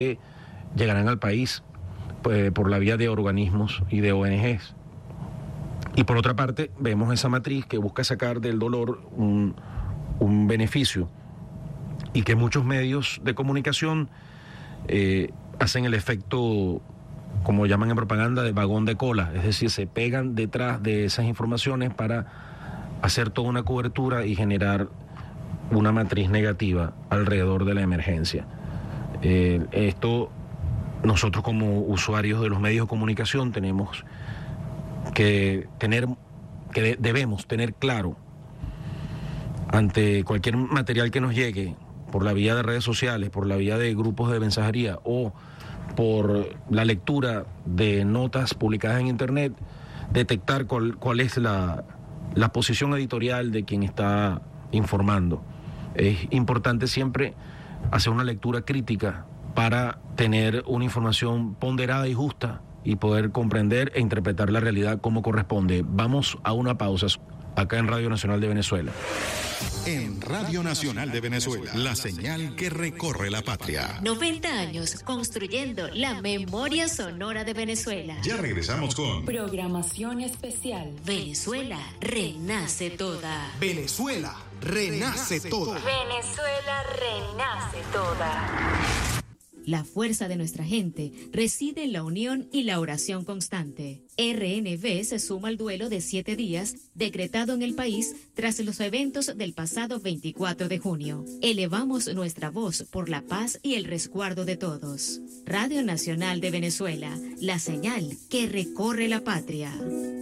llegarán al país pues, por la vía de organismos y de ONGs. Y por otra parte, vemos esa matriz que busca sacar del dolor un beneficio y que muchos medios de comunicación hacen el efecto, como llaman en propaganda, de vagón de cola, es decir, se pegan detrás de esas informaciones para hacer toda una cobertura y generar una matriz negativa alrededor de la emergencia. Esto, nosotros como usuarios de los medios de comunicación tenemos debemos tener claro ante cualquier material que nos llegue por la vía de redes sociales, por la vía de grupos de mensajería o por la lectura de notas publicadas en internet, detectar cuál es la posición editorial de quien está informando. Es importante siempre hacer una lectura crítica para tener una información ponderada y justa y poder comprender e interpretar la realidad como corresponde. Vamos a una pausa acá en Radio Nacional de Venezuela. En Radio Nacional de Venezuela, la señal que recorre la patria. 90 años construyendo la memoria sonora de Venezuela. Ya regresamos con programación especial. Venezuela renace toda. Venezuela renace toda. Venezuela renace toda. La fuerza de nuestra gente reside en la unión y la oración constante. RNV se suma al duelo de 7 días decretado en el país tras los eventos del pasado 24 de junio. Elevamos nuestra voz por la paz y el resguardo de todos. Radio Nacional de Venezuela, la señal que recorre la patria.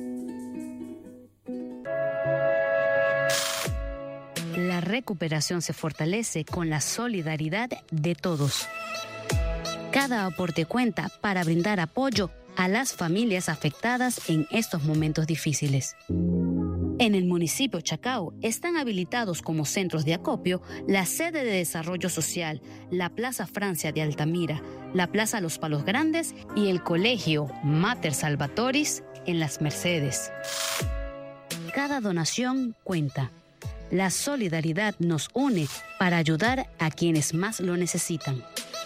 La recuperación se fortalece con la solidaridad de todos. Cada aporte cuenta para brindar apoyo a las familias afectadas en estos momentos difíciles. En el municipio Chacao están habilitados como centros de acopio la sede de desarrollo social, la Plaza Francia de Altamira, la Plaza Los Palos Grandes y el Colegio Mater Salvatoris en Las Mercedes. Cada donación cuenta. La solidaridad nos une para ayudar a quienes más lo necesitan.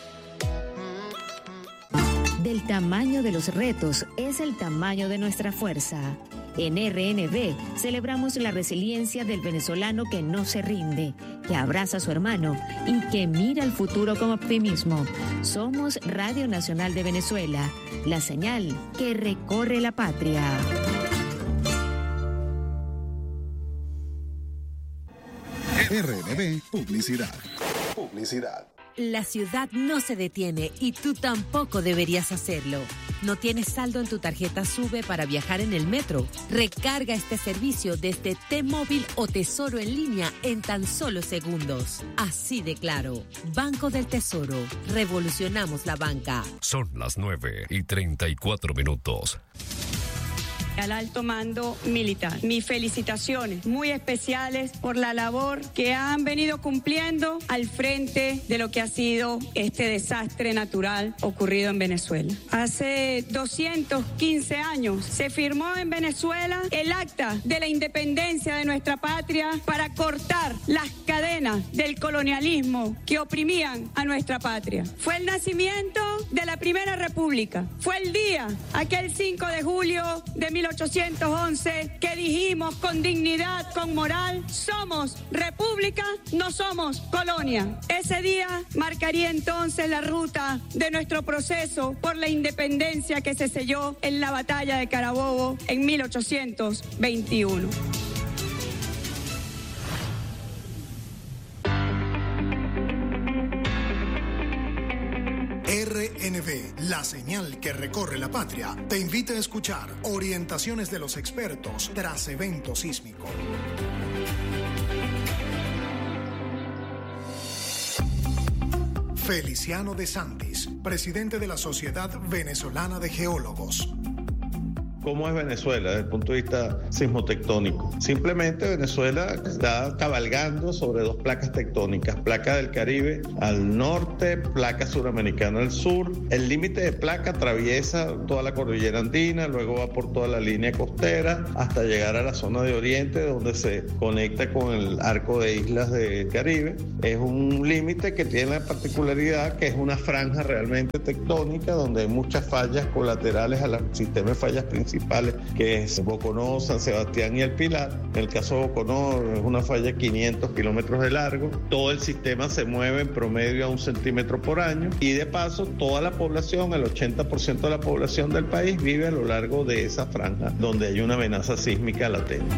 Del tamaño de los retos es el tamaño de nuestra fuerza. En RNB celebramos la resiliencia del venezolano que no se rinde, que abraza a su hermano y que mira al futuro con optimismo. Somos Radio Nacional de Venezuela, la señal que recorre la patria. RNB Publicidad. La ciudad no se detiene y tú tampoco deberías hacerlo. ¿No tienes saldo en tu tarjeta SUBE para viajar en el metro? Recarga este servicio desde T-Móvil o Tesoro en línea en tan solo segundos. Así de claro. Banco del Tesoro. Revolucionamos la banca. Son las 9:34. Al alto mando militar. Mis felicitaciones muy especiales por la labor que han venido cumpliendo al frente de lo que ha sido este desastre natural ocurrido en Venezuela. Hace 215 años se firmó en Venezuela el acta de la independencia de nuestra patria para cortar las cadenas del colonialismo que oprimían a nuestra patria. Fue el nacimiento de la Primera República. Fue el día, aquel 5 de julio de 1811, que dijimos con dignidad, con moral, somos república, no somos colonia. Ese día marcaría entonces la ruta de nuestro proceso por la independencia que se selló en la batalla de Carabobo en 1821. RNB, la señal que recorre la patria, te invita a escuchar orientaciones de los expertos tras evento sísmico. Feliciano de Santis, presidente de la Sociedad Venezolana de Geólogos. ¿Cómo es Venezuela desde el punto de vista sismotectónico? Simplemente Venezuela está cabalgando sobre dos placas tectónicas, placa del Caribe al norte, placa suramericana al sur. El límite de placa atraviesa toda la cordillera andina, luego va por toda la línea costera hasta llegar a la zona de Oriente, donde se conecta con el arco de islas del Caribe. Es un límite que tiene la particularidad que es una franja realmente tectónica, donde hay muchas fallas colaterales al sistema de fallas principales, que es Boconó, San Sebastián y El Pilar. En el caso de Boconó es una falla de 500 kilómetros de largo. Todo el sistema se mueve en promedio a 1 centímetro por año y de paso toda la población, el 80% de la población del país vive a lo largo de esa franja donde hay una amenaza sísmica latente.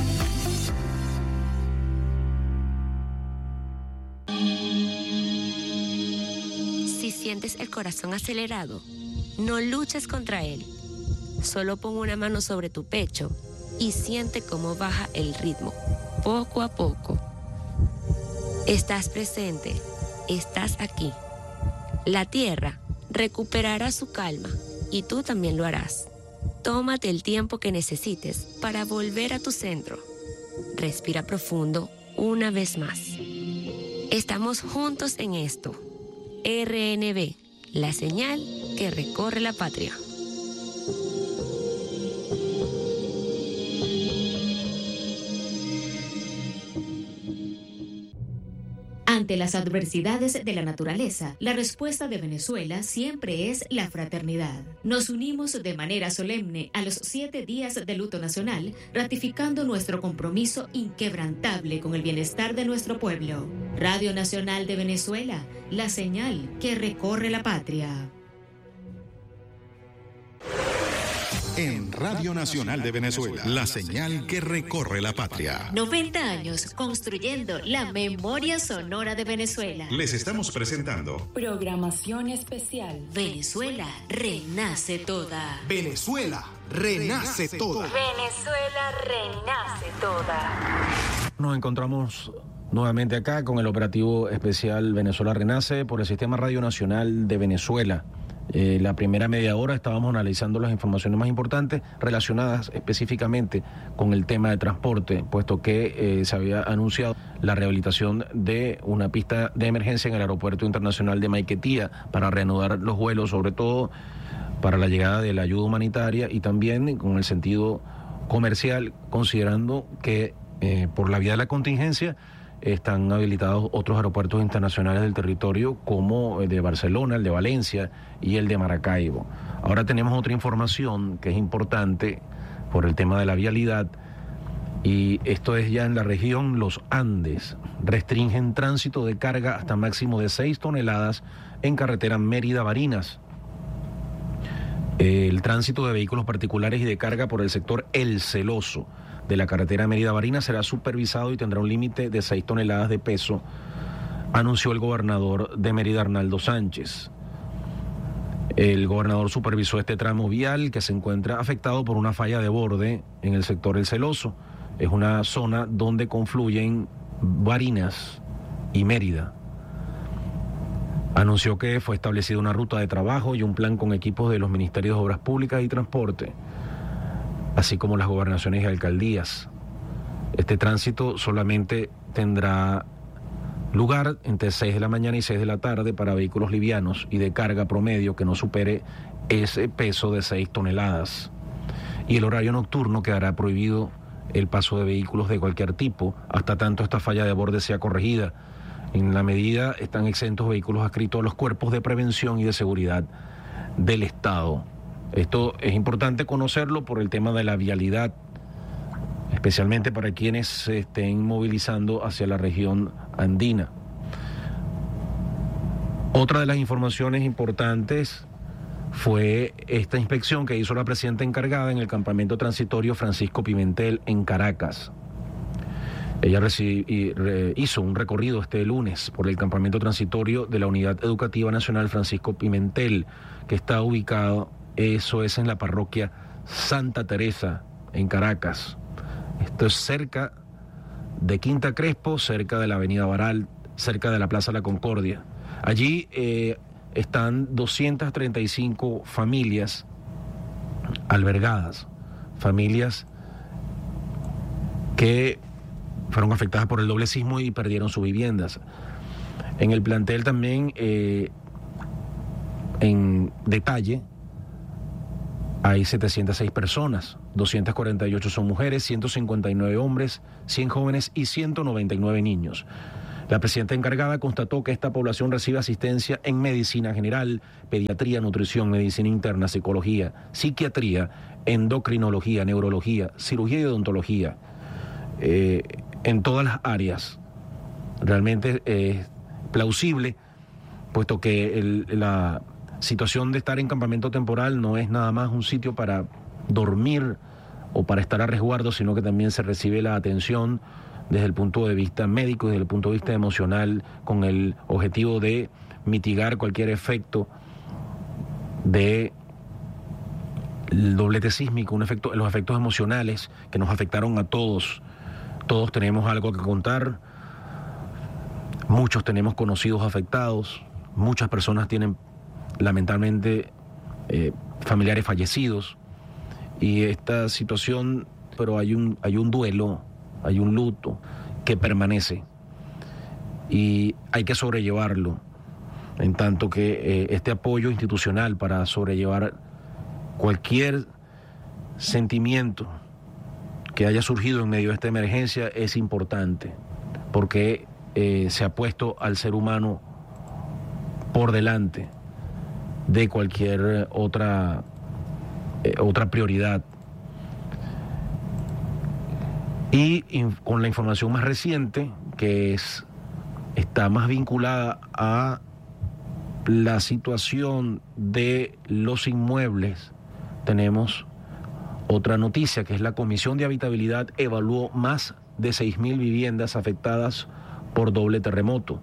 Si sientes el corazón acelerado, no luches contra él. Solo pon una mano sobre tu pecho y siente cómo baja el ritmo, poco a poco. Estás presente, estás aquí. La Tierra recuperará su calma y tú también lo harás. Tómate el tiempo que necesites para volver a tu centro. Respira profundo una vez más. Estamos juntos en esto. RNB, la señal que recorre la patria. Ante las adversidades de la naturaleza, la respuesta de Venezuela siempre es la fraternidad. Nos unimos de manera solemne a los 7 días de luto nacional, ratificando nuestro compromiso inquebrantable con el bienestar de nuestro pueblo. Radio Nacional de Venezuela, la señal que recorre la patria. En Radio Nacional de Venezuela, la señal que recorre la patria. 90 años construyendo la memoria sonora de Venezuela. Les estamos presentando Programación especial. Venezuela renace toda. Venezuela renace toda. Venezuela renace toda. Nos encontramos nuevamente acá con el operativo especial Venezuela Renace por el Sistema Radio Nacional de Venezuela. La primera media hora estábamos analizando las informaciones más importantes relacionadas específicamente con el tema de transporte, puesto que se había anunciado la rehabilitación de una pista de emergencia en el Aeropuerto Internacional de Maiquetía para reanudar los vuelos, sobre todo para la llegada de la ayuda humanitaria y también con el sentido comercial, considerando que por la vía de la contingencia están habilitados otros aeropuertos internacionales del territorio como el de Barcelona, el de Valencia y el de Maracaibo. Ahora tenemos otra información que es importante por el tema de la vialidad y esto es ya en la región Los Andes. Restringen tránsito de carga hasta máximo de 6 toneladas en carretera Mérida-Barinas. El tránsito de vehículos particulares y de carga por el sector El Celoso de la carretera Mérida-Barinas será supervisado y tendrá un límite de 6 toneladas de peso, anunció el gobernador de Mérida, Arnaldo Sánchez. El gobernador supervisó este tramo vial que se encuentra afectado por una falla de borde en el sector El Celoso. Es una zona donde confluyen Barinas y Mérida. Anunció que fue establecida una ruta de trabajo y un plan con equipos de los Ministerios de Obras Públicas y Transporte, así como las gobernaciones y alcaldías. Este tránsito solamente tendrá lugar entre 6 de la mañana y 6 de la tarde para vehículos livianos y de carga promedio que no supere ese peso de 6 toneladas. Y el horario nocturno quedará prohibido el paso de vehículos de cualquier tipo, hasta tanto esta falla de borde sea corregida. En la medida están exentos vehículos adscritos a los cuerpos de prevención y de seguridad del Estado. Esto es importante conocerlo por el tema de la vialidad, especialmente para quienes se estén movilizando hacia la región andina. Otra de las informaciones importantes fue esta inspección que hizo la presidenta encargada en el campamento transitorio Francisco Pimentel en Caracas. Ella hizo un recorrido este lunes por el campamento transitorio de la Unidad Educativa Nacional Francisco Pimentel, que está ubicado, eso es en la parroquia Santa Teresa, en Caracas. Esto es cerca de Quinta Crespo, cerca de la Avenida Baral, cerca de la Plaza La Concordia. Allí están 235 familias albergadas. familias que fueron afectadas por el doble sismo y perdieron sus viviendas. En el plantel también, en detalle, hay 706 personas, 248 son mujeres, 159 hombres, 100 jóvenes y 199 niños. La presidenta encargada constató que esta población recibe asistencia en medicina general, pediatría, nutrición, medicina interna, psicología, psiquiatría, endocrinología, neurología, cirugía y odontología, en todas las áreas. Realmente es plausible, puesto que la situación de estar en campamento temporal no es nada más un sitio para dormir o para estar a resguardo, sino que también se recibe la atención desde el punto de vista médico y desde el punto de vista emocional, con el objetivo de mitigar cualquier efecto del doblete sísmico, los efectos emocionales que nos afectaron a todos. Todos tenemos algo que contar, muchos tenemos conocidos afectados, muchas personas tienen lamentablemente familiares fallecidos, y esta situación, pero hay un duelo, hay un luto que permanece y hay que sobrellevarlo, en tanto que este apoyo institucional para sobrellevar cualquier sentimiento que haya surgido en medio de esta emergencia es importante, porque se ha puesto al ser humano por delante de cualquier otra prioridad. Y con la información más reciente, que está más vinculada a la situación de los inmuebles, tenemos otra noticia, que es la Comisión de Habitabilidad evaluó más de 6.000 viviendas afectadas por doble terremoto.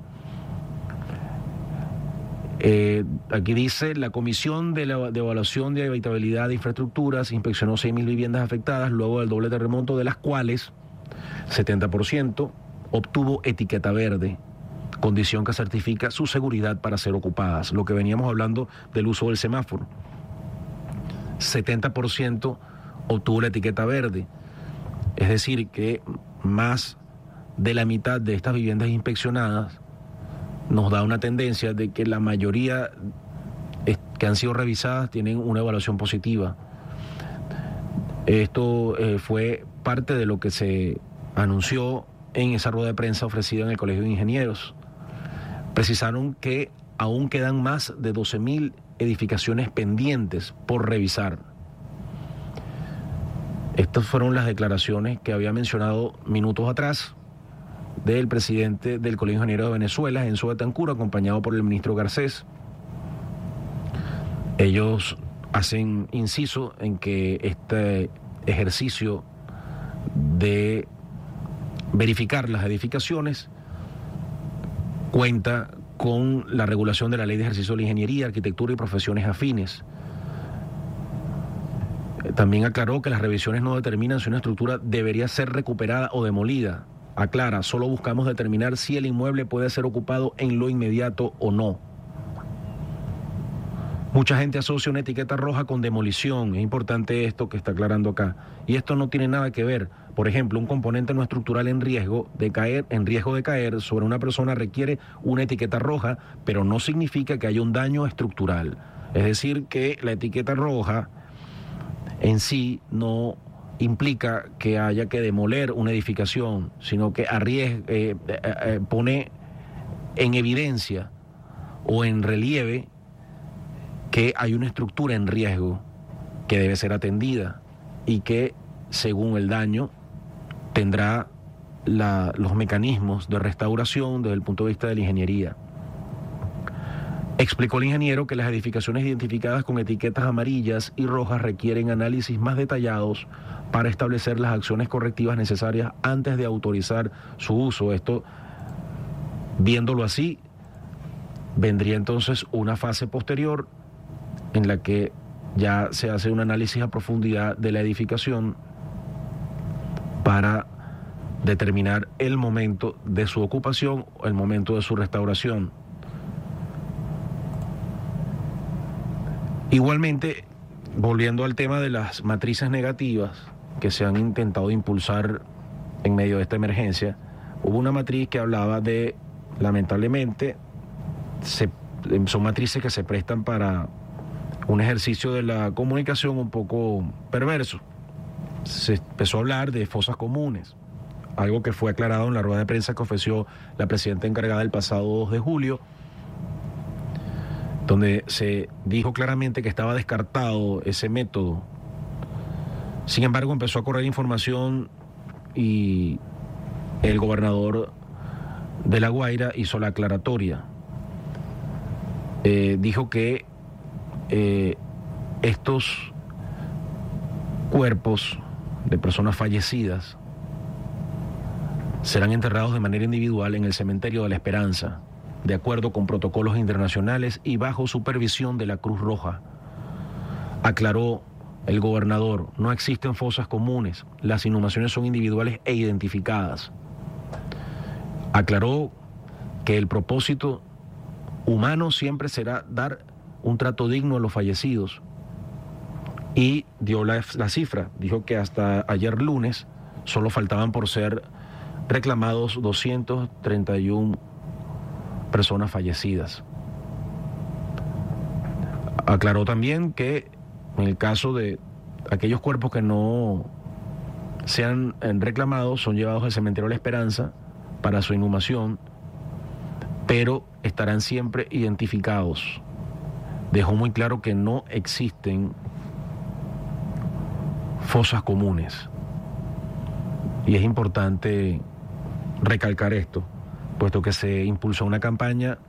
Aquí dice: la Comisión de Evaluación de Habitabilidad de Infraestructuras inspeccionó 6.000 viviendas afectadas luego del doble terremoto, de las cuales 70% obtuvo etiqueta verde, condición que certifica su seguridad para ser ocupadas. Lo que veníamos hablando del uso del semáforo. 70% obtuvo la etiqueta verde, es decir, que más de la mitad de estas viviendas inspeccionadas nos da una tendencia de que la mayoría que han sido revisadas tienen una evaluación positiva. Esto fue parte de lo que se anunció en esa rueda de prensa ofrecida en el Colegio de Ingenieros. Precisaron que aún quedan más de 12.000 edificaciones pendientes por revisar. Estas fueron las declaraciones que había mencionado minutos atrás del presidente del Colegio de Ingenieros de Venezuela, Enzo Betancur, acompañado por el ministro Garcés. Ellos hacen inciso en que este ejercicio de verificar las edificaciones cuenta con la regulación de la Ley de Ejercicio de la Ingeniería, Arquitectura y Profesiones Afines. También aclaró que las revisiones no determinan si una estructura debería ser recuperada o demolida. Aclara: solo buscamos determinar si el inmueble puede ser ocupado en lo inmediato o no. Mucha gente asocia una etiqueta roja con demolición. Es importante esto que está aclarando acá. Y esto no tiene nada que ver. Por ejemplo, un componente no estructural en riesgo de caer sobre una persona requiere una etiqueta roja, pero no significa que haya un daño estructural. Es decir, que la etiqueta roja en sí no implica que haya que demoler una edificación, sino que pone en evidencia o en relieve que hay una estructura en riesgo que debe ser atendida y que, según el daño, tendrá los mecanismos de restauración desde el punto de vista de la ingeniería. Explicó el ingeniero que las edificaciones identificadas con etiquetas amarillas y rojas requieren análisis más detallados para establecer las acciones correctivas necesarias antes de autorizar su uso. Esto, viéndolo así, vendría entonces una fase posterior en la que ya se hace un análisis a profundidad de la edificación para determinar el momento de su ocupación o el momento de su restauración. Igualmente, volviendo al tema de las matrices negativas que se han intentado impulsar en medio de esta emergencia, hubo una matriz que hablaba de, lamentablemente, son matrices que se prestan para un ejercicio de la comunicación un poco perverso. Se empezó a hablar de fosas comunes, algo que fue aclarado en la rueda de prensa que ofreció la presidenta encargada el pasado 2 de julio, donde se dijo claramente que estaba descartado ese método. Sin embargo, empezó a correr información y el gobernador de La Guaira hizo la aclaratoria. Dijo que estos cuerpos de personas fallecidas serán enterrados de manera individual en el cementerio de La Esperanza, de acuerdo con protocolos internacionales y bajo supervisión de la Cruz Roja. Aclaró el gobernador, no existen fosas comunes, las inhumaciones son individuales e identificadas. Aclaró que el propósito humano siempre será dar un trato digno a los fallecidos y dio la cifra, dijo que hasta ayer lunes solo faltaban por ser reclamados 231 personas fallecidas. Aclaró también que en el caso de aquellos cuerpos que no sean reclamados, son llevados al cementerio de La Esperanza para su inhumación, pero estarán siempre identificados. Dejó muy claro que no existen fosas comunes. Y es importante recalcar esto, puesto que se impulsó una campaña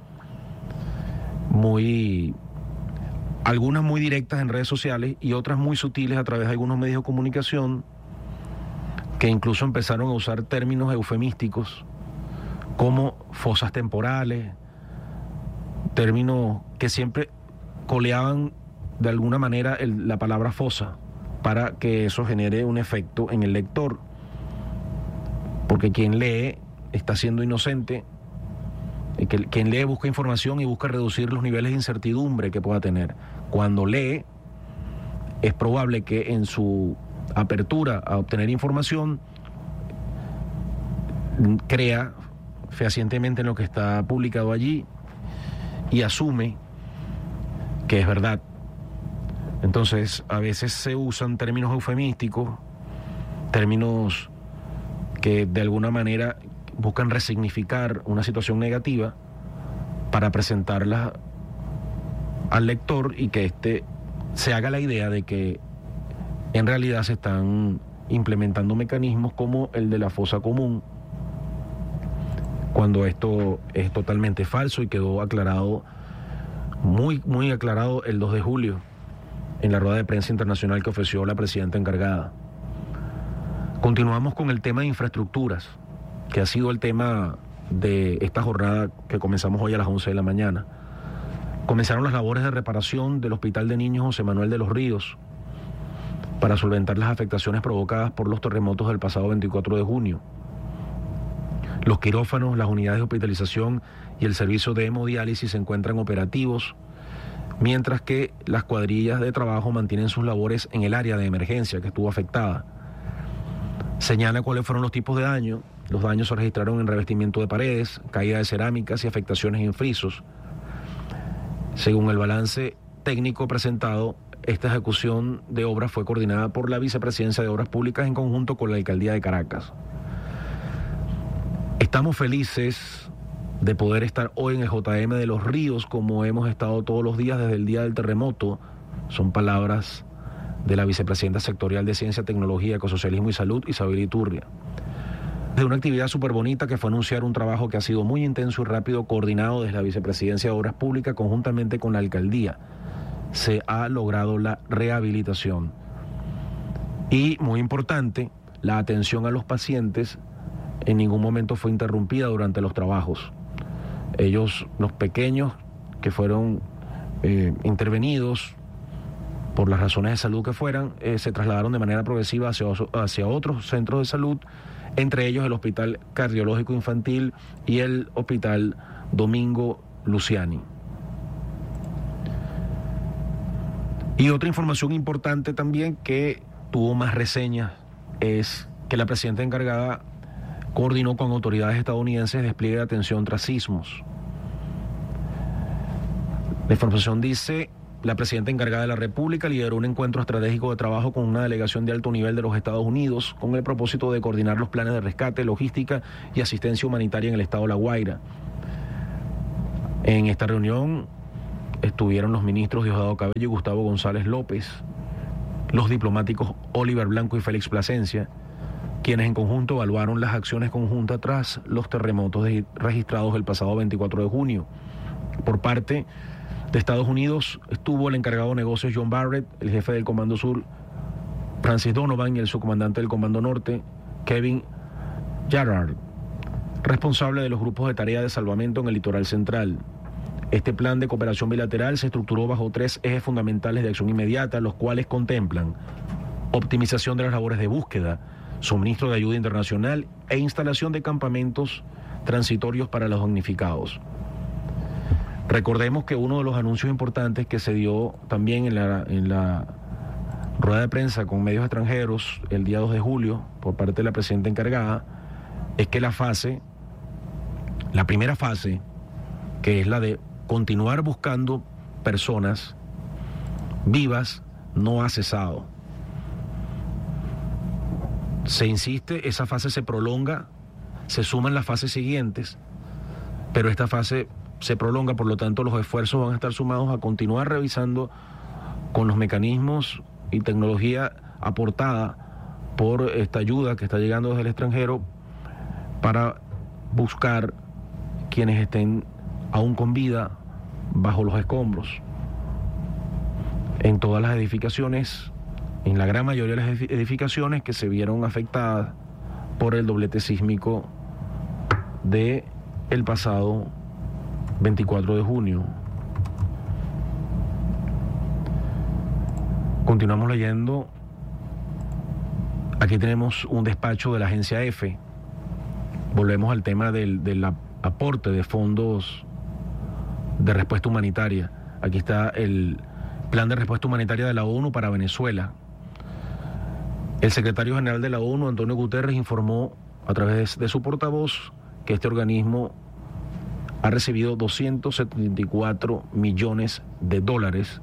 algunas muy directas en redes sociales y otras muy sutiles a través de algunos medios de comunicación que incluso empezaron a usar términos eufemísticos como fosas temporales, términos que siempre coleaban de alguna manera la palabra fosa para que eso genere un efecto en el lector, porque quien lee está siendo inocente, quien lee busca información y busca reducir los niveles de incertidumbre que pueda tener. Cuando lee, es probable que en su apertura a obtener información crea fehacientemente en lo que está publicado allí y asume que es verdad. Entonces, a veces se usan términos eufemísticos, términos que de alguna manera buscan resignificar una situación negativa para presentarla al lector y que éste se haga la idea de que en realidad se están implementando mecanismos como el de la fosa común, cuando esto es totalmente falso y quedó aclarado, muy aclarado el 2 de julio en la rueda de prensa internacional que ofreció la presidenta encargada. Continuamos con el tema de infraestructuras, que ha sido el tema de esta jornada que comenzamos hoy a las 11 de la mañana. Comenzaron las labores de reparación del Hospital de Niños José Manuel de los Ríos para solventar las afectaciones provocadas por los terremotos del pasado 24 de junio. Los quirófanos, las unidades de hospitalización y el servicio de hemodiálisis se encuentran operativos, mientras que las cuadrillas de trabajo mantienen sus labores en el área de emergencia que estuvo afectada. Señala cuáles fueron los tipos de daño. Los daños se registraron en revestimiento de paredes, caída de cerámicas y afectaciones en frisos. Según el balance técnico presentado, esta ejecución de obras fue coordinada por la Vicepresidencia de Obras Públicas en conjunto con la Alcaldía de Caracas. Estamos felices de poder estar hoy en el JM de Los Ríos como hemos estado todos los días desde el día del terremoto. Son palabras de la Vicepresidenta Sectorial de Ciencia, Tecnología, Ecosocialismo y Salud, Isabel Iturria. De una actividad súper bonita que fue anunciar un trabajo que ha sido muy intenso y rápido, coordinado desde la Vicepresidencia de Obras Públicas conjuntamente con la Alcaldía. Se ha logrado la rehabilitación. Y, muy importante, la atención a los pacientes en ningún momento fue interrumpida durante los trabajos. Ellos, los pequeños que fueron intervenidos por las razones de salud que fueran, se trasladaron de manera progresiva hacia otros centros de salud, entre ellos el Hospital Cardiológico Infantil y el Hospital Domingo Luciani. Y otra información importante también que tuvo más reseñas es que la presidenta encargada coordinó con autoridades estadounidenses despliegue de atención tras sismos. La información dice: la presidenta encargada de la República lideró un encuentro estratégico de trabajo con una delegación de alto nivel de los Estados Unidos con el propósito de coordinar los planes de rescate, logística y asistencia humanitaria en el estado de La Guaira. En esta reunión estuvieron los ministros Diosdado Cabello y Gustavo González López, los diplomáticos Oliver Blanco y Félix Plasencia, quienes en conjunto evaluaron las acciones conjuntas tras los terremotos registrados el pasado 24 de junio. Por parte de Estados Unidos estuvo el encargado de negocios John Barrett, el jefe del Comando Sur Francis Donovan y el subcomandante del Comando Norte Kevin Jarrard, responsable de los grupos de tarea de salvamento en el litoral central. Este plan de cooperación bilateral se estructuró bajo 3 ejes fundamentales de acción inmediata, los cuales contemplan optimización de las labores de búsqueda, suministro de ayuda internacional e instalación de campamentos transitorios para los damnificados. Recordemos que uno de los anuncios importantes que se dio también en la rueda de prensa con medios extranjeros el día 2 de julio por parte de la presidenta encargada es que la primera fase, que es la de continuar buscando personas vivas, no ha cesado. Se insiste, esa fase se prolonga, se suman las fases siguientes, pero esta fase se prolonga, por lo tanto los esfuerzos van a estar sumados a continuar revisando con los mecanismos y tecnología aportada por esta ayuda que está llegando desde el extranjero para buscar quienes estén aún con vida bajo los escombros. En todas las edificaciones, en la gran mayoría de las edificaciones que se vieron afectadas por el doblete sísmico de el pasado 24 de junio. Continuamos leyendo. Aquí tenemos un despacho de la agencia EFE. Volvemos al tema del aporte de fondos de respuesta humanitaria. Aquí está el plan de respuesta humanitaria de la ONU para Venezuela. El secretario general de la ONU, Antonio Guterres, informó a través de su portavoz que este organismo ha recibido 274 millones de dólares.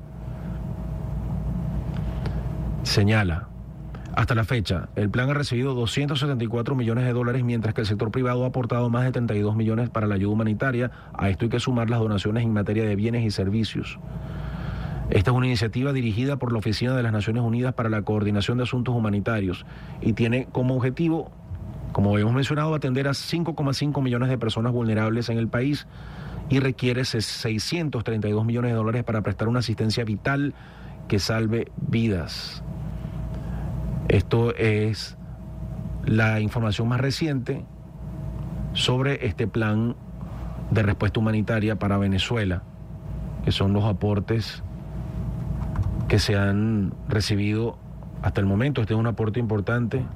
Señala: hasta la fecha, el plan ha recibido 274 millones de dólares, mientras que el sector privado ha aportado más de 32 millones para la ayuda humanitaria. A esto hay que sumar las donaciones en materia de bienes y servicios. Esta es una iniciativa dirigida por la Oficina de las Naciones Unidas para la Coordinación de Asuntos Humanitarios y tiene como objetivo, como habíamos mencionado, atender a 5,5 millones de personas vulnerables en el país y requiere 632 millones de dólares para prestar una asistencia vital que salve vidas. Esto es la información más reciente sobre este plan de respuesta humanitaria para Venezuela, que son los aportes que se han recibido hasta el momento. Este es un aporte importante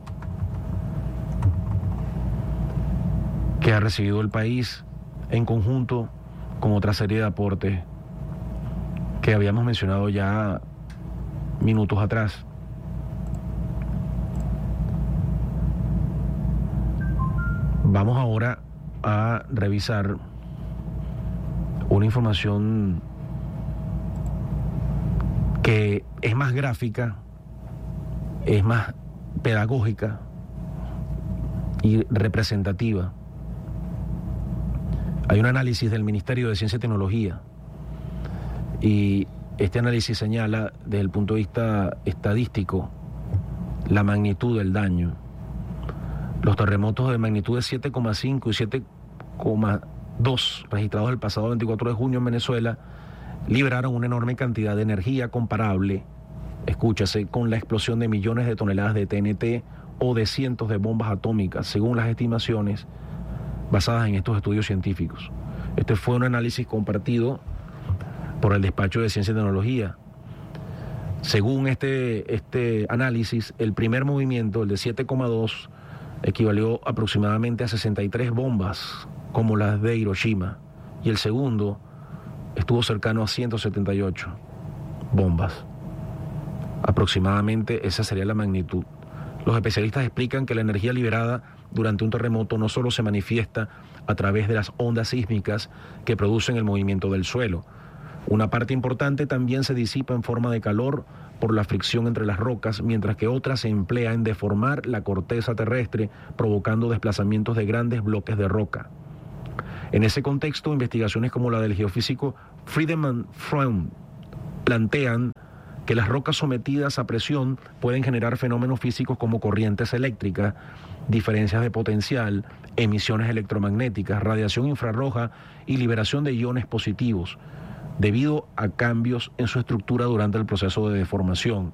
que ha recibido el país en conjunto con otra serie de aportes que habíamos mencionado ya minutos atrás. Vamos ahora a revisar una información que es más gráfica, es más pedagógica y representativa. Hay un análisis del Ministerio de Ciencia y Tecnología y este análisis señala desde el punto de vista estadístico la magnitud del daño. Los terremotos de magnitud de 7,5 y 7,2 registrados el pasado 24 de junio en Venezuela liberaron una enorme cantidad de energía comparable, escúchase, con la explosión de millones de toneladas de TNT o de cientos de bombas atómicas, según las estimaciones basadas en estos estudios científicos. Este fue un análisis compartido por el despacho de Ciencia y Tecnología. Según este análisis, el primer movimiento, el de 7,2, equivalió aproximadamente a 63 bombas como las de Hiroshima, y el segundo estuvo cercano a 178 bombas. Aproximadamente esa sería la magnitud. Los especialistas explican que la energía liberada durante un terremoto no solo se manifiesta a través de las ondas sísmicas que producen el movimiento del suelo. Una parte importante también se disipa en forma de calor por la fricción entre las rocas, mientras que otra se emplea en deformar la corteza terrestre, provocando desplazamientos de grandes bloques de roca. En ese contexto, investigaciones como la del geofísico Friedemann Freund plantean que las rocas sometidas a presión pueden generar fenómenos físicos como corrientes eléctricas, diferencias de potencial, emisiones electromagnéticas, radiación infrarroja y liberación de iones positivos, debido a cambios en su estructura durante el proceso de deformación.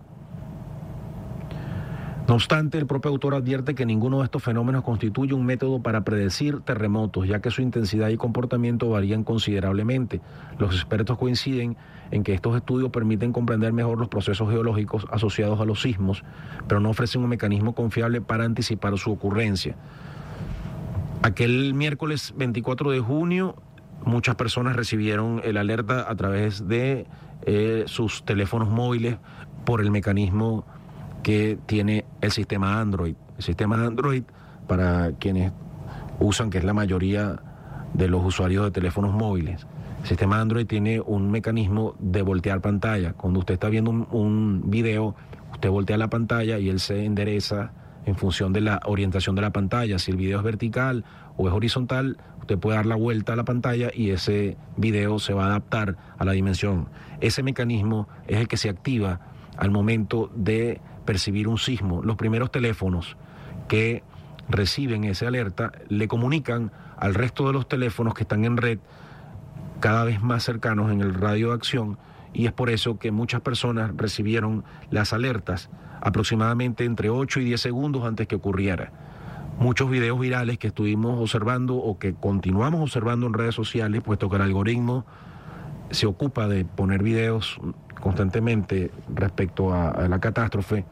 No obstante, el propio autor advierte que ninguno de estos fenómenos constituye un método para predecir terremotos, ya que su intensidad y comportamiento varían considerablemente. Los expertos coinciden en que estos estudios permiten comprender mejor los procesos geológicos asociados a los sismos, pero no ofrecen un mecanismo confiable para anticipar su ocurrencia. Aquel miércoles 24 de junio, muchas personas recibieron el alerta a través de sus teléfonos móviles por el mecanismo que tiene el sistema Android. El sistema Android, para quienes usan, que es la mayoría de los usuarios de teléfonos móviles, el sistema Android tiene un mecanismo de voltear pantalla. Cuando usted está viendo un video, usted voltea la pantalla y él se endereza en función de la orientación de la pantalla. Si el video es vertical o es horizontal, usted puede dar la vuelta a la pantalla y ese video se va a adaptar a la dimensión. Ese mecanismo es el que se activa al momento de percibir un sismo. Los primeros teléfonos que reciben esa alerta le comunican al resto de los teléfonos que están en red, cada vez más cercanos en el radio de acción, y es por eso que muchas personas recibieron las alertas aproximadamente entre 8 y 10 segundos antes que ocurriera. Muchos videos virales que estuvimos observando o que continuamos observando en redes sociales, puesto que el algoritmo se ocupa de poner videos constantemente respecto a la catástrofe,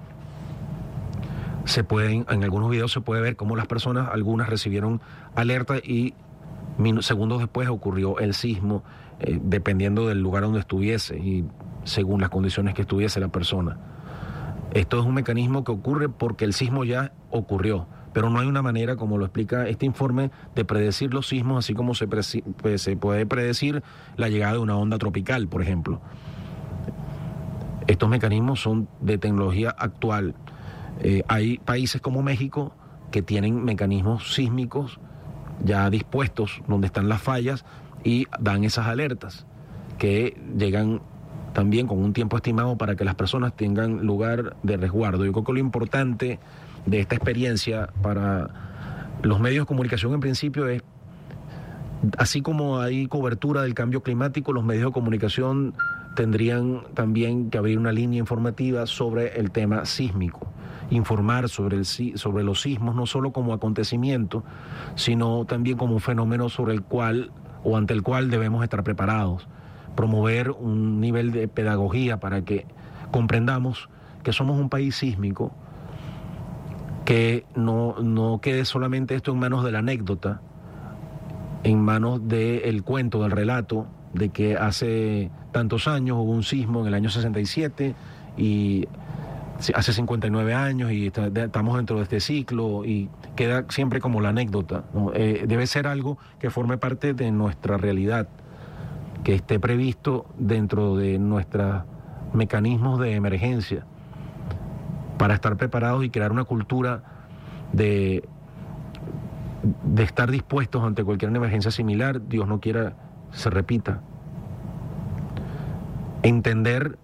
en algunos videos se puede ver cómo las personas, algunas recibieron alerta y segundos después ocurrió el sismo, dependiendo del lugar donde estuviese y según las condiciones que estuviese la persona. Esto es un mecanismo que ocurre porque el sismo ya ocurrió, pero no hay una manera, como lo explica este informe, de predecir los sismos, así como se puede predecir la llegada de una onda tropical, por ejemplo. Estos mecanismos son de tecnología actual. Hay países como México que tienen mecanismos sísmicos ya dispuestos donde están las fallas y dan esas alertas que llegan también con un tiempo estimado para que las personas tengan lugar de resguardo. Yo creo que lo importante de esta experiencia para los medios de comunicación en principio es, así como hay cobertura del cambio climático, los medios de comunicación tendrían también que abrir una línea informativa sobre el tema sísmico, informar sobre los sismos no solo como acontecimiento, sino también como un fenómeno sobre el cual o ante el cual debemos estar preparados, promover un nivel de pedagogía para que comprendamos que somos un país sísmico, que no quede solamente esto en manos de la anécdota, en manos del cuento, del relato, de que hace tantos años hubo un sismo en el año 67 y hace 59 años y estamos dentro de este ciclo y queda siempre como la anécdota, ¿no? Debe ser algo que forme parte de nuestra realidad, que esté previsto dentro de nuestros mecanismos de emergencia para estar preparados y crear una cultura de estar dispuestos ante cualquier emergencia similar, Dios no quiera se repita. Entender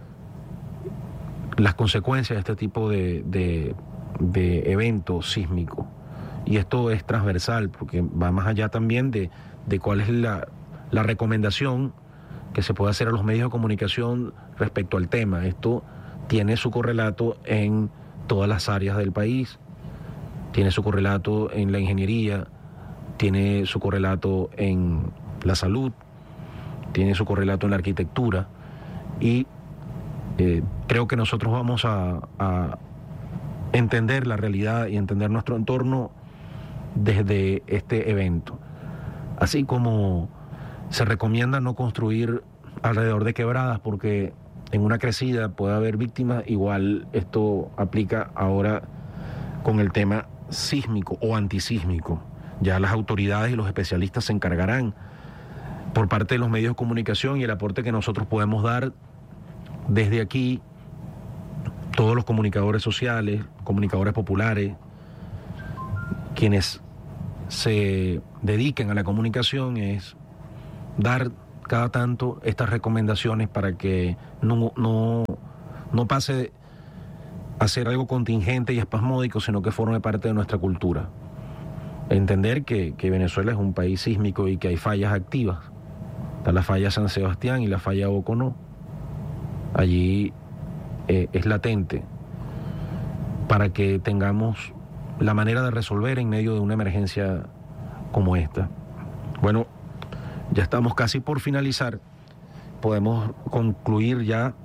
las consecuencias de este tipo de evento sísmico. Y esto es transversal porque va más allá también de cuál es la recomendación que se puede hacer a los medios de comunicación respecto al tema. Esto tiene su correlato en todas las áreas del país, tiene su correlato en la ingeniería, tiene su correlato en la salud, tiene su correlato en la arquitectura y creo que nosotros vamos a entender la realidad y entender nuestro entorno desde este evento. Así como se recomienda no construir alrededor de quebradas porque en una crecida puede haber víctimas, igual esto aplica ahora con el tema sísmico o antisísmico. Ya las autoridades y los especialistas se encargarán por parte de los medios de comunicación y el aporte que nosotros podemos dar desde aquí, todos los comunicadores sociales, comunicadores populares, quienes se dediquen a la comunicación, es dar cada tanto estas recomendaciones para que no pase a ser algo contingente y espasmódico, sino que forme parte de nuestra cultura. Entender que Venezuela es un país sísmico y que hay fallas activas. Está la falla San Sebastián y la falla Boconó. Allí es latente para que tengamos la manera de resolver en medio de una emergencia como esta. Bueno, ya estamos casi por finalizar. Podemos concluir ya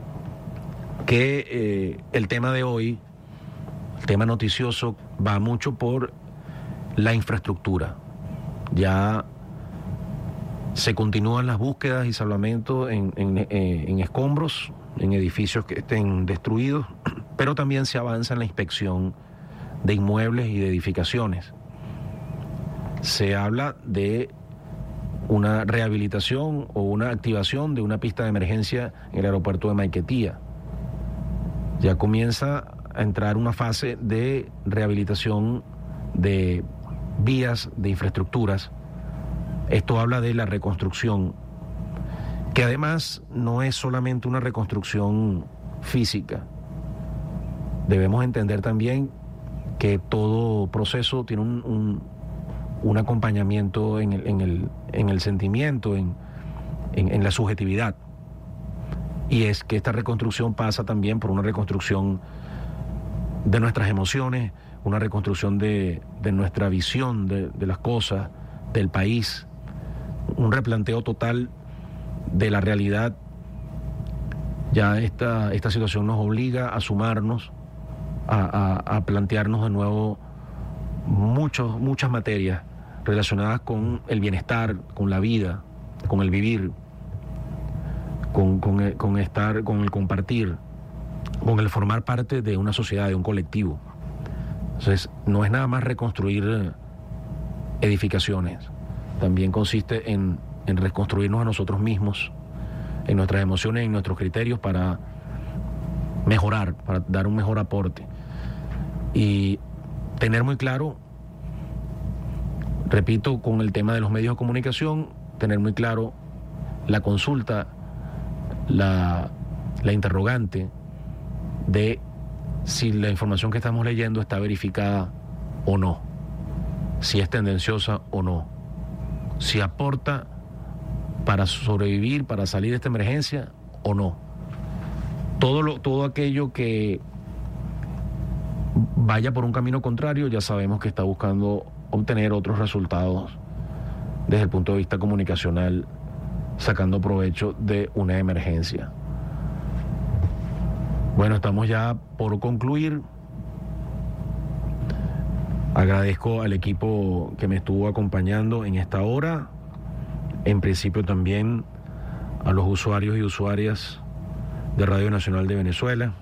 que el tema de hoy, el tema noticioso, va mucho por la infraestructura. Ya se continúan las búsquedas y salvamentos en escombros, en edificios que estén destruidos, pero también se avanza en la inspección de inmuebles y de edificaciones. Se habla de una rehabilitación o una activación de una pista de emergencia en el aeropuerto de Maiquetía. Ya comienza a entrar una fase de rehabilitación de vías, de infraestructuras. Esto habla de la reconstrucción, que además no es solamente una reconstrucción física. Debemos entender también que todo proceso tiene un acompañamiento en el sentimiento, en la subjetividad. Y es que esta reconstrucción pasa también por una reconstrucción de nuestras emociones, una reconstrucción de nuestra visión de las cosas, del país, un replanteo total de la realidad. Ya esta situación nos obliga a sumarnos, a plantearnos de nuevo muchas materias relacionadas con el bienestar, con la vida, con el vivir, con estar, con el compartir, con el formar parte de una sociedad, de un colectivo. Entonces, no es nada más reconstruir edificaciones, también consiste en reconstruirnos a nosotros mismos, en nuestras emociones, en nuestros criterios para mejorar, para dar un mejor aporte. Y tener muy claro, repito, con el tema de los medios de comunicación, tener muy claro la consulta, la interrogante de si la información que estamos leyendo está verificada o no, si es tendenciosa o no, si aporta para sobrevivir, para salir de esta emergencia o no. Todo aquello que vaya por un camino contrario, ya sabemos que está buscando obtener otros resultados desde el punto de vista comunicacional, sacando provecho de una emergencia. Bueno, estamos ya por concluir. Agradezco al equipo que me estuvo acompañando en esta hora. En principio también a los usuarios y usuarias de Radio Nacional de Venezuela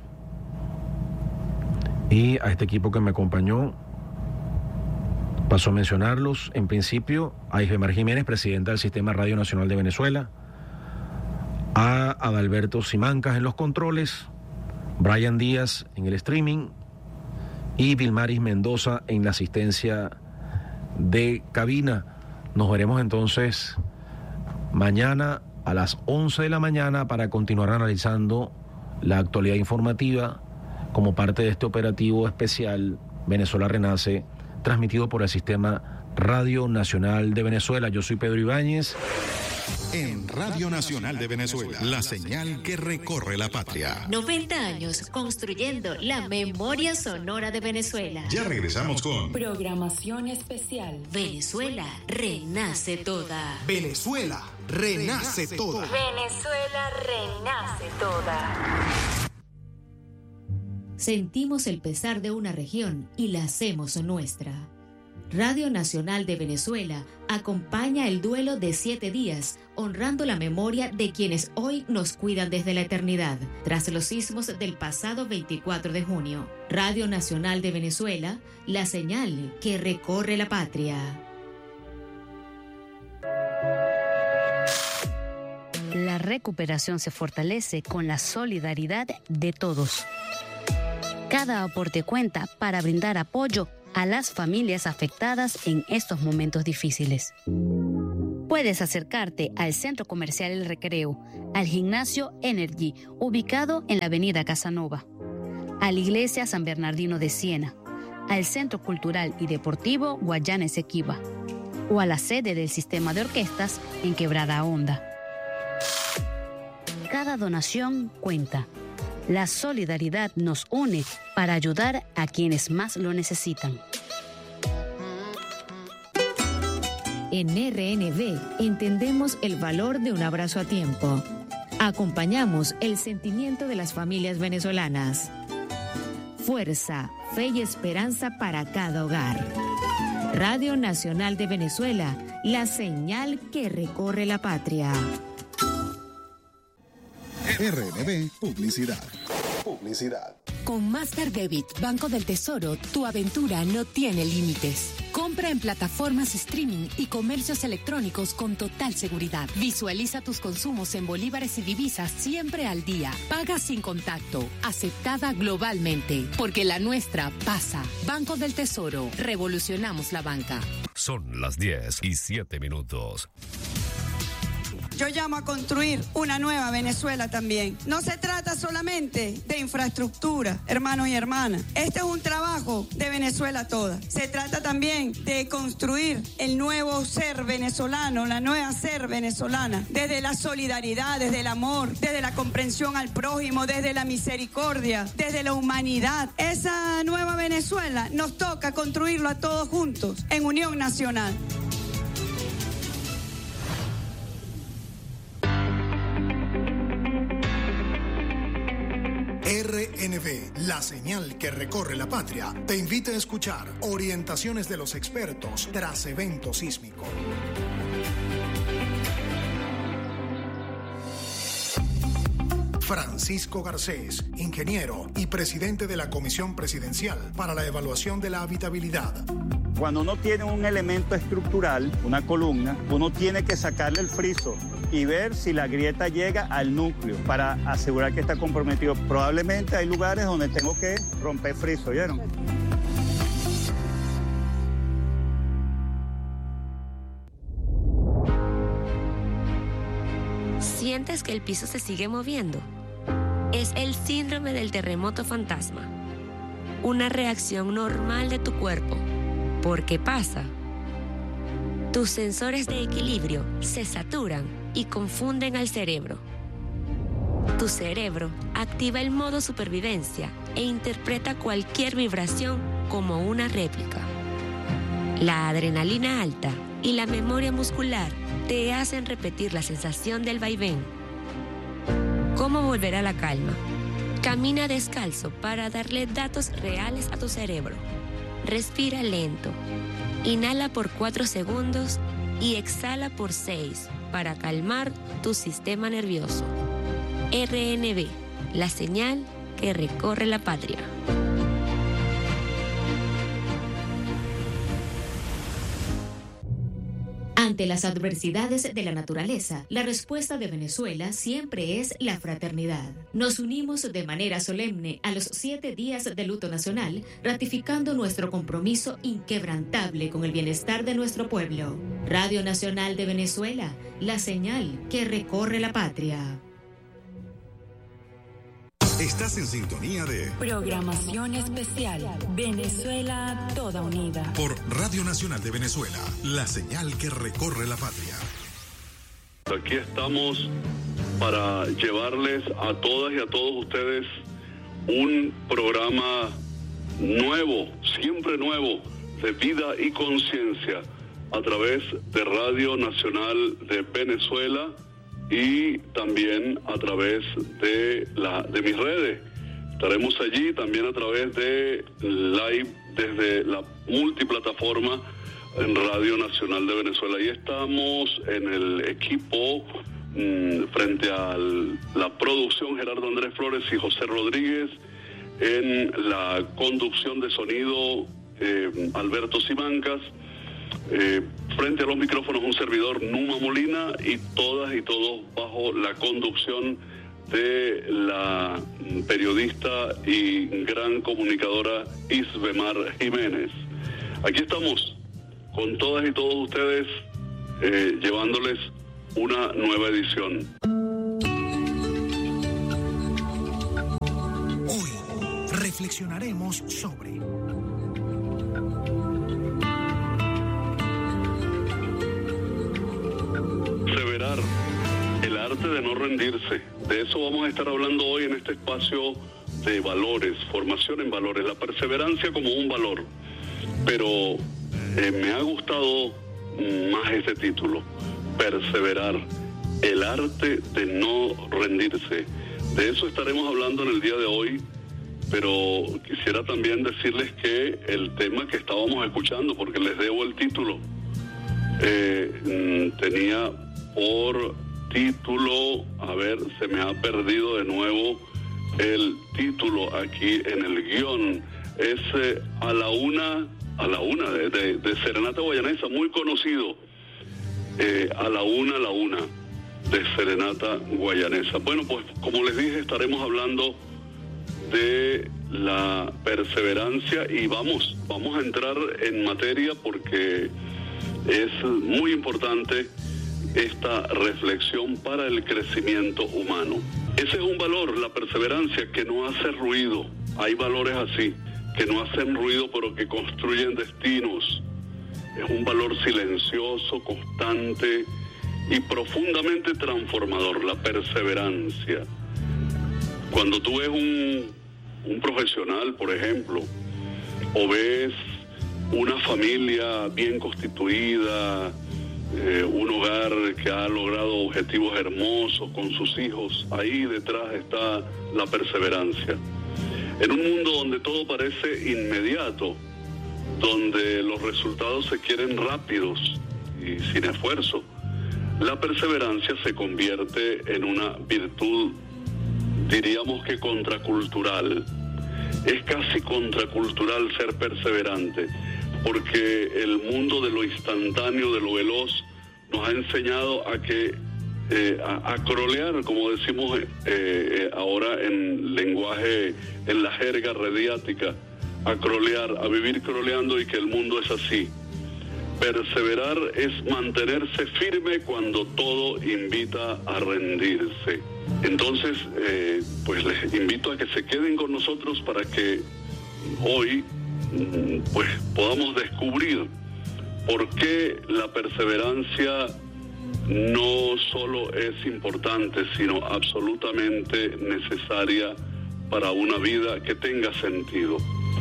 y a este equipo que me acompañó. Paso a mencionarlos. En principio a Isbemar Jiménez, presidenta del Sistema Radio Nacional de Venezuela, a Adalberto Simancas en los controles, Brian Díaz en el streaming y Vilmaris Mendoza en la asistencia de cabina. Nos veremos entonces mañana a las 11 de la mañana para continuar analizando la actualidad informativa como parte de este operativo especial Venezuela Renace, transmitido por el Sistema Radio Nacional de Venezuela. Yo soy Pedro Ibáñez. En Radio Nacional de Venezuela, la señal que recorre la patria. 90 años construyendo la memoria sonora de Venezuela. Ya regresamos con programación especial. Venezuela renace toda. Venezuela renace toda. Venezuela renace toda. Sentimos el pesar de una región y la hacemos nuestra. Radio Nacional de Venezuela acompaña el duelo de 7 días, honrando la memoria de quienes hoy nos cuidan desde la eternidad, tras los sismos del pasado 24 de junio. Radio Nacional de Venezuela, la señal que recorre la patria. La recuperación se fortalece con la solidaridad de todos. Cada aporte cuenta para brindar apoyo a las familias afectadas en estos momentos difíciles. Puedes acercarte al Centro Comercial El Recreo, al Gimnasio Energy, ubicado en la Avenida Casanova, a la Iglesia San Bernardino de Siena, al Centro Cultural y Deportivo Guayana Esequiba, o a la sede del Sistema de Orquestas en Quebrada Honda. Cada donación cuenta. La solidaridad nos une para ayudar a quienes más lo necesitan. En RNB entendemos el valor de un abrazo a tiempo. Acompañamos el sentimiento de las familias venezolanas. Fuerza, fe y esperanza para cada hogar. Radio Nacional de Venezuela, la señal que recorre la patria. RNB Publicidad. Con Master Debit Banco del Tesoro, tu aventura no tiene límites. Compra en plataformas streaming y comercios electrónicos con total seguridad. Visualiza tus consumos en bolívares y divisas siempre al día. Paga sin contacto. Aceptada globalmente. Porque la nuestra pasa. Banco del Tesoro. Revolucionamos la banca. Son las 10:07. Yo llamo a construir una nueva Venezuela también. No se trata solamente de infraestructura, hermanos y hermanas. Este es un trabajo de Venezuela toda. Se trata también de construir el nuevo ser venezolano, la nueva ser venezolana, desde la solidaridad, desde el amor, desde la comprensión al prójimo, desde la misericordia, desde la humanidad. Esa nueva Venezuela nos toca construirlo a todos juntos en unión nacional. RNB, la señal que recorre la patria, te invita a escuchar orientaciones de los expertos tras evento sísmico. Francisco Garcés, ingeniero y presidente de la Comisión Presidencial para la Evaluación de la Habitabilidad. Cuando uno tiene un elemento estructural, una columna, uno tiene que sacarle el friso y ver si la grieta llega al núcleo para asegurar que está comprometido. Probablemente hay lugares donde tengo que romper friso, ¿vieron? ¿Sientes que el piso se sigue moviendo? Es el síndrome del terremoto fantasma. Una reacción normal de tu cuerpo. ¿Por qué pasa? Tus sensores de equilibrio se saturan y confunden al cerebro. Tu cerebro activa el modo supervivencia e interpreta cualquier vibración como una réplica. La adrenalina alta y la memoria muscular te hacen repetir la sensación del vaivén. ¿Cómo volver a la calma? Camina descalzo para darle datos reales a tu cerebro. Respira lento. Inhala por 4 segundos y exhala por 6 para calmar tu sistema nervioso. RNB, la señal que recorre la patria. Ante las adversidades de la naturaleza, la respuesta de Venezuela siempre es la fraternidad. Nos unimos de manera solemne a los 7 días de luto nacional, ratificando nuestro compromiso inquebrantable con el bienestar de nuestro pueblo. Radio Nacional de Venezuela, la señal que recorre la patria. Estás en sintonía de Programación especial. Venezuela toda unida. Por Radio Nacional de Venezuela, la señal que recorre la patria. Aquí estamos para llevarles a todas y a todos ustedes un programa nuevo, siempre nuevo, de vida y conciencia, a través de Radio Nacional de Venezuela y también a través de mis redes. Estaremos allí también a través de live desde la multiplataforma en Radio Nacional de Venezuela. Y estamos en el equipo frente a la producción, Gerardo Andrés Flores y José Rodríguez, en la conducción de sonido, Alberto Simancas, frente a los micrófonos un servidor, Numa Molina, y todas y todos bajo la conducción de la periodista y gran comunicadora Isbemar Jiménez. Aquí estamos con todas y todos ustedes, llevándoles una nueva edición. Hoy reflexionaremos sobre perseverar, el arte de no rendirse. De eso vamos a estar hablando hoy en este espacio de valores, formación en valores, la perseverancia como un valor. Pero me ha gustado más este título, perseverar, el arte de no rendirse. De eso estaremos hablando en el día de hoy, pero quisiera también decirles que el tema que estábamos escuchando, porque les debo el título, tenía por título, a ver, se me ha perdido de nuevo el título aquí en el guión, es a la una de Serenata Guayanesa, muy conocido, a la una de Serenata Guayanesa. Bueno, pues como les dije, estaremos hablando de la perseverancia y vamos a entrar en materia porque es muy importante esta reflexión para el crecimiento humano. Ese es un valor, la perseverancia, que no hace ruido. Hay valores así, que no hacen ruido pero que construyen destinos. Es un valor silencioso, constante y profundamente transformador, la perseverancia. Cuando tú ves un profesional, por ejemplo, o ves una familia bien constituida, un hogar que ha logrado objetivos hermosos con sus hijos, ahí detrás está la perseverancia. En un mundo donde todo parece inmediato, donde los resultados se quieren rápidos y sin esfuerzo, la perseverancia se convierte en una virtud, diríamos que contracultural. Es casi contracultural ser perseverante, porque el mundo de lo instantáneo, de lo veloz, nos ha enseñado a que a crolear, como decimos ahora en lenguaje, en la jerga radiática, a crolear, a vivir croleando, y que el mundo es así. Perseverar es mantenerse firme cuando todo invita a rendirse. Entonces, pues les invito a que se queden con nosotros para que hoy pues podamos descubrir por qué la perseverancia no solo es importante, sino absolutamente necesaria para una vida que tenga sentido.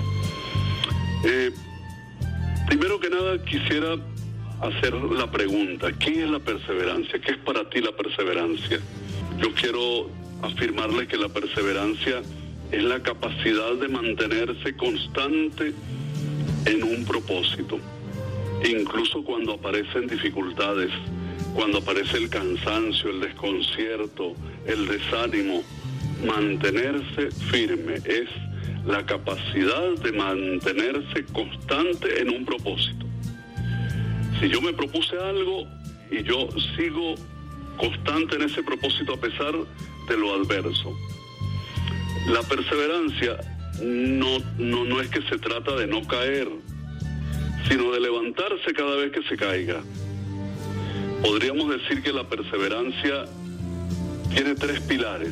Primero que nada quisiera hacer la pregunta, ¿qué es la perseverancia? ¿Qué es para ti la perseverancia? Yo quiero afirmarle que la perseverancia es la capacidad de mantenerse constante en un propósito, incluso cuando aparecen dificultades, cuando aparece el cansancio, el desconcierto, el desánimo. Mantenerse firme es la capacidad de mantenerse constante en un propósito. Si yo me propuse algo y yo sigo constante en ese propósito a pesar de lo adverso. La perseverancia no es que se trata de no caer, sino de levantarse cada vez que se caiga. Podríamos decir que la perseverancia tiene 3 pilares.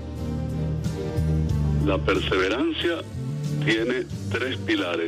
La perseverancia tiene 3 pilares.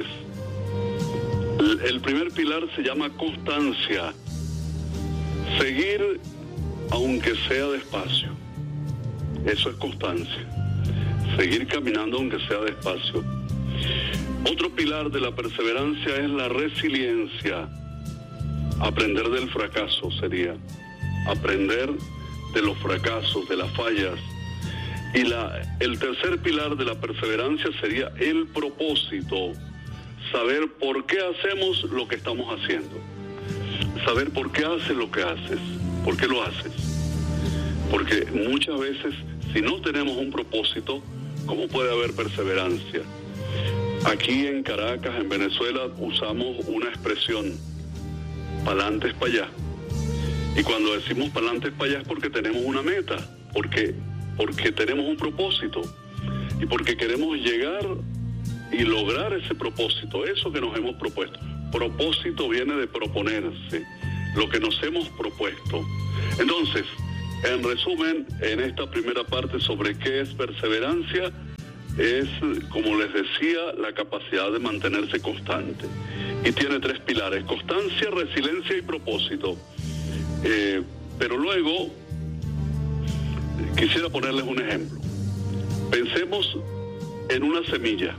El primer pilar se llama constancia. Seguir aunque sea despacio. Eso es constancia. Seguir caminando aunque sea despacio. Otro pilar de la perseverancia es la resiliencia. Aprender del fracaso sería. Aprender de los fracasos, de las fallas. Y el tercer pilar de la perseverancia sería el propósito. saber por qué hacemos lo que estamos haciendo. Saber por qué haces lo que haces. ¿Por qué lo haces? Porque muchas veces, si no tenemos un propósito, ¿cómo puede haber perseverancia? Aquí en Caracas, en Venezuela, usamos una expresión, pa'lantes pa' allá. Y cuando decimos pa'lantes pa' allá es porque tenemos una meta, porque tenemos un propósito y porque queremos llegar y lograr ese propósito, eso que nos hemos propuesto. Propósito viene de proponerse, lo que nos hemos propuesto. Entonces, en resumen, en esta primera parte sobre qué es perseverancia, es, como les decía, la capacidad de mantenerse constante. Y tiene 3 pilares: constancia, resiliencia y propósito. Pero luego, quisiera ponerles un ejemplo. Pensemos en una semilla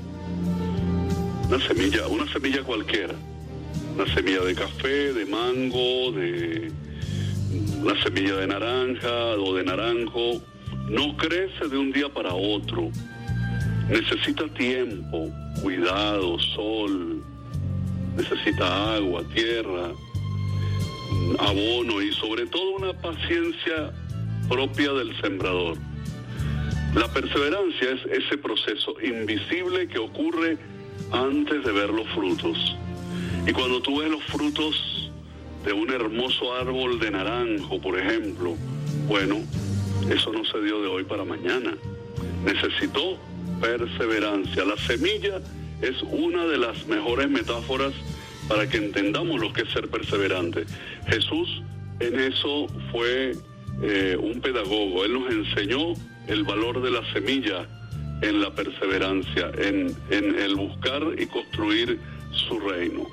cualquiera. Una semilla de café, de mango, una semilla de naranja o de naranjo. No crece de un día para otro. Necesita tiempo, cuidado, sol, necesita agua, tierra, abono y sobre todo una paciencia propia del sembrador. La perseverancia es ese proceso invisible que ocurre antes de ver los frutos. Y cuando tú ves los frutos de un hermoso árbol de naranjo, por ejemplo, bueno, eso no se dio de hoy para mañana. Necesitó perseverancia. La semilla es una de las mejores metáforas para que entendamos lo que es ser perseverante. Jesús en eso fue un pedagogo. Él nos enseñó el valor de la semilla en la perseverancia, en el buscar y construir su reino.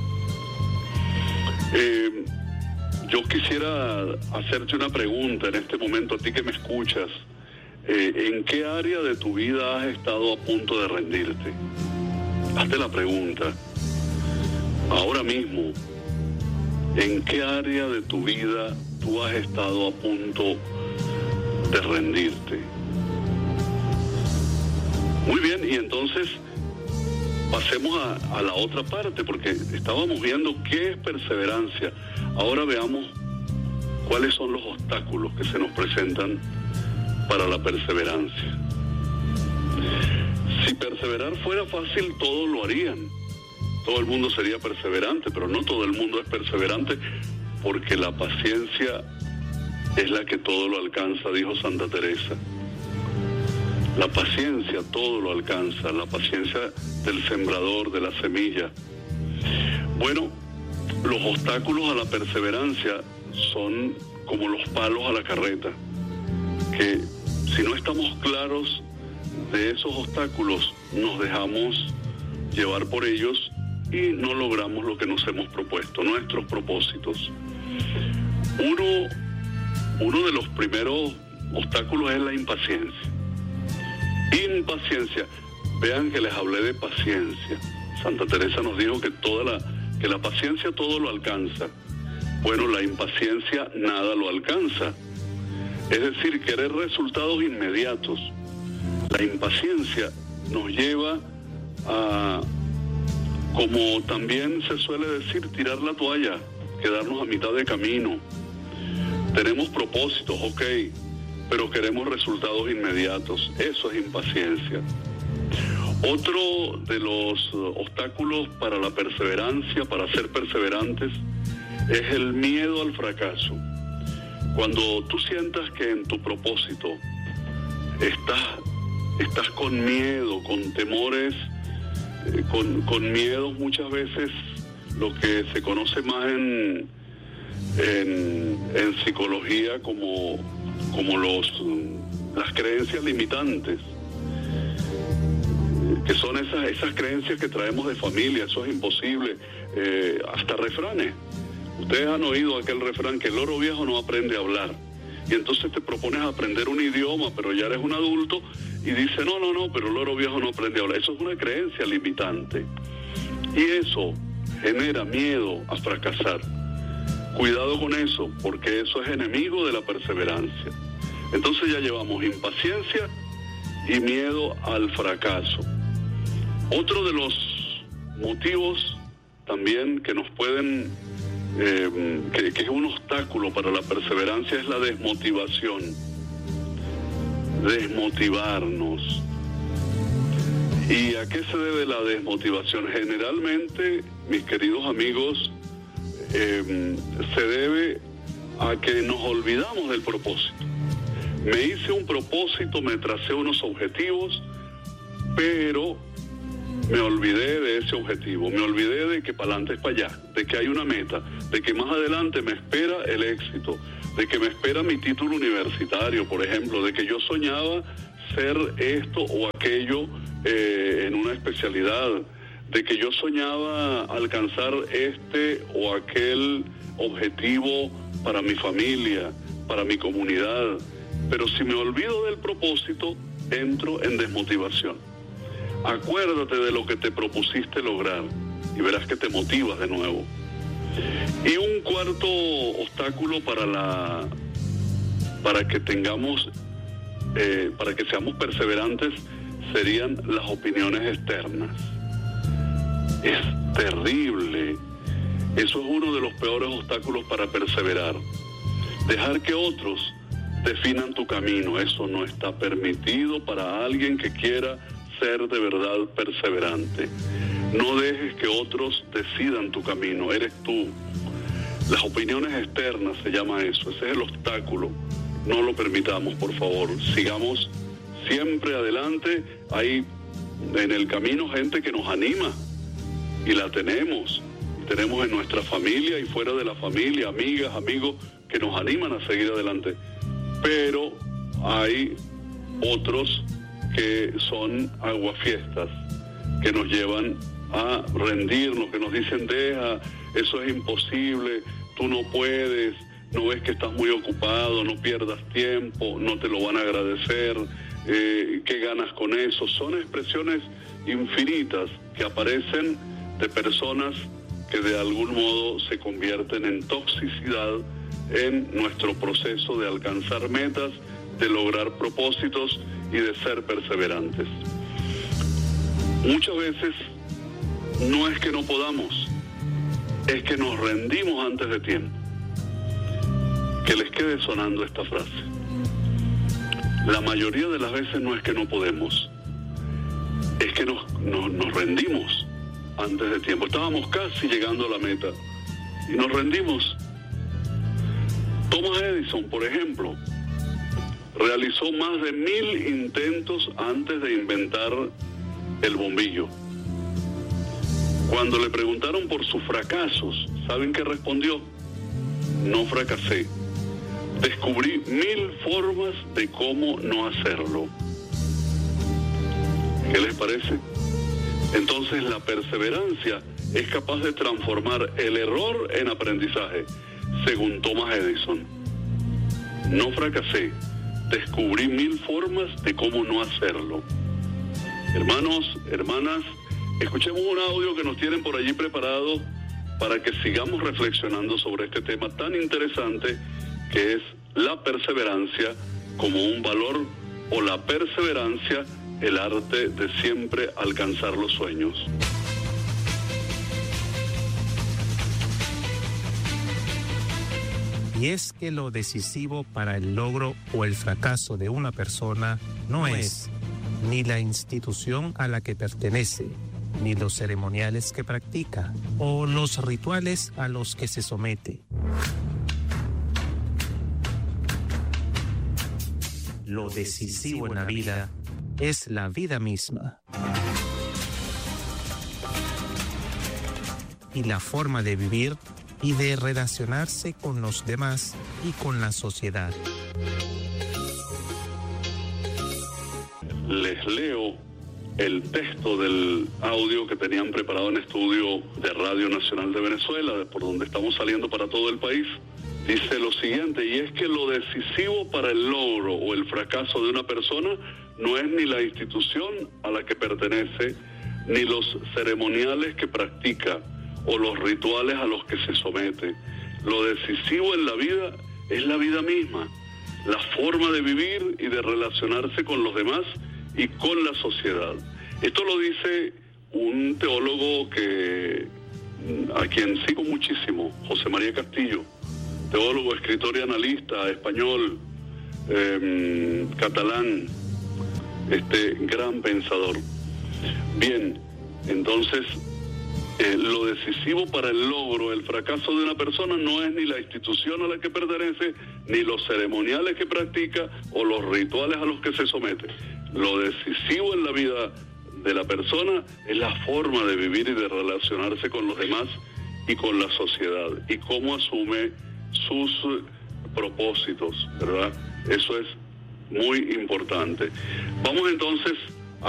Yo quisiera hacerte una pregunta en este momento, a ti que me escuchas. ¿En qué área de tu vida has estado a punto de rendirte? Hazte la pregunta. Ahora mismo, ¿en qué área de tu vida tú has estado a punto de rendirte? Muy bien, y entonces pasemos a la otra parte, porque estábamos viendo qué es perseverancia. Ahora veamos cuáles son los obstáculos que se nos presentan para la perseverancia. Si perseverar fuera fácil, todos lo harían. Todo el mundo sería perseverante, pero no todo el mundo es perseverante, porque la paciencia es la que todo lo alcanza, dijo Santa Teresa. La paciencia todo lo alcanza, la paciencia del sembrador, de la semilla. Bueno, los obstáculos a la perseverancia son como los palos a la carreta, que si no estamos claros de esos obstáculos, nos dejamos llevar por ellos y no logramos lo que nos hemos propuesto, nuestros propósitos. Uno de los primeros obstáculos es la impaciencia. Impaciencia. Vean que les hablé de paciencia. Santa Teresa nos dijo que la paciencia todo lo alcanza. Bueno, la impaciencia nada lo alcanza. Es decir, querer resultados inmediatos. La impaciencia nos lleva a, como también se suele decir, tirar la toalla, quedarnos a mitad de camino. Tenemos propósitos, ok, pero queremos resultados inmediatos. Eso es impaciencia. Otro de los obstáculos para la perseverancia, para ser perseverantes, es el miedo al fracaso. Cuando tú sientas que en tu propósito estás con miedo, con temores, con miedos muchas veces, lo que se conoce más en psicología como las creencias limitantes, que son esas creencias que traemos de familia. Eso es imposible, hasta refranes. Ustedes han oído aquel refrán que el loro viejo no aprende a hablar, y entonces te propones aprender un idioma, pero ya eres un adulto y dices, no, pero el loro viejo no aprende a hablar. Eso es una creencia limitante y eso genera miedo a fracasar. Cuidado con eso, porque eso es enemigo de la perseverancia. Entonces ya llevamos impaciencia y miedo al fracaso. Otro de los motivos también que nos pueden, que es un obstáculo para la perseverancia, es la desmotivación. Desmotivarnos. ¿Y a qué se debe la desmotivación? Generalmente, mis queridos amigos, se debe a que nos olvidamos del propósito. Me hice un propósito, me tracé unos objetivos, pero me olvidé de ese objetivo, me olvidé de que para adelante es para allá, de que hay una meta, de que más adelante me espera el éxito, de que me espera mi título universitario, por ejemplo, de que yo soñaba ser esto o aquello en una especialidad, de que yo soñaba alcanzar este o aquel objetivo para mi familia, para mi comunidad. Pero si me olvido del propósito, entro en desmotivación. Acuérdate de lo que te propusiste lograr y verás que te motivas de nuevo. Y un cuarto obstáculo para que tengamos, para que seamos perseverantes, serían las opiniones externas. Es terrible. Eso es uno de los peores obstáculos para perseverar. Dejar que otros definan tu camino, eso no está permitido para alguien que quiera ser de verdad perseverante. No dejes que otros decidan tu camino, eres tú. Las opiniones externas se llama eso, ese es el obstáculo. No lo permitamos, por favor. Sigamos siempre adelante. Hay en el camino gente que nos anima y la tenemos. Tenemos en nuestra familia y fuera de la familia, amigas, amigos que nos animan a seguir adelante. Pero hay otros que son aguafiestas, que nos llevan a rendirnos, que nos dicen, deja, eso es imposible, tú no puedes, no ves que estás muy ocupado, no pierdas tiempo, no te lo van a agradecer, ¿qué ganas con eso? Son expresiones infinitas que aparecen de personas que de algún modo se convierten en toxicidad en nuestro proceso de alcanzar metas, de lograr propósitos y de ser perseverantes. Muchas veces no es que no podamos, es que nos rendimos antes de tiempo. Que les quede sonando esta frase. La mayoría de las veces no es que no podemos, es que nos rendimos antes de tiempo. Estábamos casi llegando a la meta y nos rendimos. Thomas Edison, por ejemplo, realizó más de 1000 intentos antes de inventar el bombillo. Cuando le preguntaron por sus fracasos, ¿saben qué respondió? No fracasé. Descubrí 1000 formas de cómo no hacerlo. ¿Qué les parece? Entonces la perseverancia es capaz de transformar el error en aprendizaje, según Thomas Edison. No fracasé, descubrí 1000 formas de cómo no hacerlo. Hermanos, hermanas, escuchemos un audio que nos tienen por allí preparado para que sigamos reflexionando sobre este tema tan interesante que es la perseverancia como un valor o la perseverancia, el arte de siempre alcanzar los sueños. Y es que lo decisivo para el logro o el fracaso de una persona no es ni la institución a la que pertenece, ni los ceremoniales que practica, o los rituales a los que se somete. Lo decisivo en la vida es la vida misma. Y la forma de vivir y de relacionarse con los demás y con la sociedad. Les leo el texto del audio que tenían preparado en estudio de Radio Nacional de Venezuela, por donde estamos saliendo para todo el país. Dice lo siguiente, y es que lo decisivo para el logro o el fracaso de una persona no es ni la institución a la que pertenece, ni los ceremoniales que practica, o los rituales a los que se somete. Lo decisivo en la vida es la vida misma, la forma de vivir y de relacionarse con los demás y con la sociedad. Esto lo dice un teólogo a quien sigo muchísimo, José María Castillo, teólogo, escritor y analista español, catalán, gran pensador. Bien, entonces, lo decisivo para el logro, el fracaso de una persona no es ni la institución a la que pertenece, ni los ceremoniales que practica o los rituales a los que se somete. Lo decisivo en la vida de la persona es la forma de vivir y de relacionarse con los demás y con la sociedad, y cómo asume sus propósitos, ¿verdad? Eso es muy importante. Vamos entonces